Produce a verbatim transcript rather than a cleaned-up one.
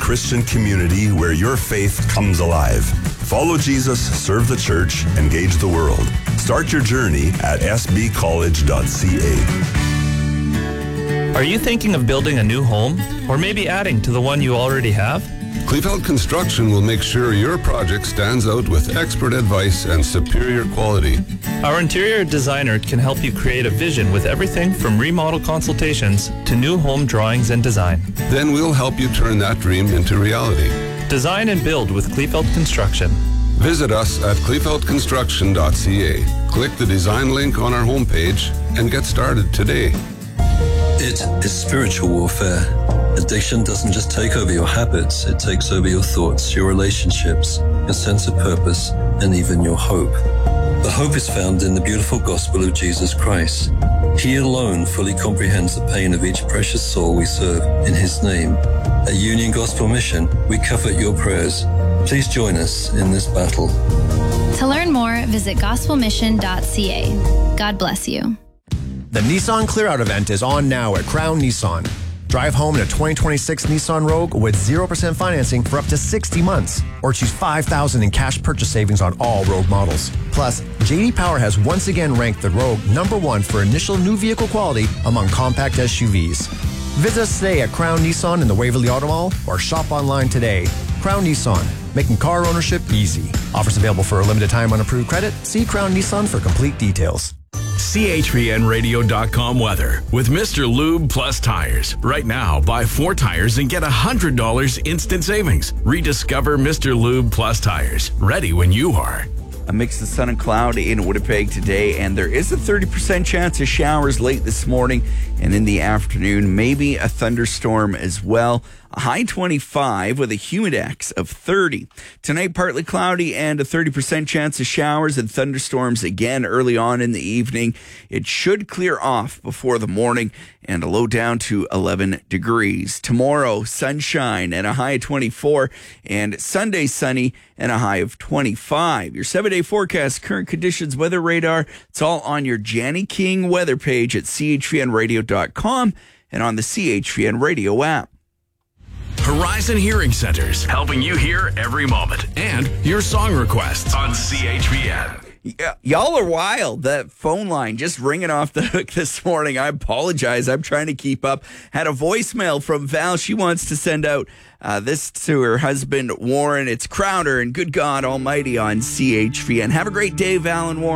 Christian community where your faith comes alive. Follow Jesus, serve the church, engage the world. Start your journey at s b college dot c a. Are you thinking of building a new home, or maybe adding to the one you already have? Kleefeld Construction will make sure your project stands out with expert advice and superior quality. Our interior designer can help you create a vision with everything from remodel consultations to new home drawings and design. Then we'll help you turn that dream into reality. Design and build with Kleefeld Construction. Visit us at kleefeld construction dot c a. Click the design link on our homepage and get started today. It is spiritual warfare. Addiction doesn't just take over your habits, it takes over your thoughts, your relationships, your sense of purpose, and even your hope. The hope is found in the beautiful gospel of Jesus Christ. He alone fully comprehends the pain of each precious soul we serve in His name. At Union Gospel Mission, we covet your prayers. Please join us in this battle. To learn more, visit gospel mission dot c a. God bless you. The Nissan Clear Out event is on now at Crown Nissan. Drive home in a twenty twenty-six Nissan Rogue with zero percent financing for up to sixty months, or choose five thousand dollars in cash purchase savings on all Rogue models. Plus, J D Power has once again ranked the Rogue number one for initial new vehicle quality among compact S U Vs. Visit us today at Crown Nissan in the Waverly Auto Mall or shop online today. Crown Nissan, making car ownership easy. Offers available for a limited time on approved credit. See Crown Nissan for complete details. C H V N radio dot com weather with Mister Lube Plus Tires. Right now, buy four tires and get one hundred dollars instant savings. Rediscover Mister Lube Plus Tires. Ready when you are. A mix of sun and cloud in Winnipeg today, and there is a thirty percent chance of showers late this morning and in the afternoon. Maybe a thunderstorm as well. A high twenty-five with a humidex of thirty. Tonight, partly cloudy and a thirty percent chance of showers and thunderstorms again early on in the evening. It should clear off before the morning and a low down to eleven degrees. Tomorrow, sunshine and a high of twenty-four, and Sunday sunny and a high of twenty-five. Your seven-day forecast, current conditions, weather radar, it's all on your Janny King weather page at c h v n radio dot com and on the C H V N Radio app. Horizon Hearing Centers, helping you hear every moment. And your song requests on C H V N. Y- y'all are wild. That phone line just ringing off the hook this morning. I apologize. I'm trying to keep up. Had a voicemail from Val. She wants to send out uh, this to her husband, Warren. It's Crowder and Good God Almighty on C H V N. Have a great day, Val and Warren.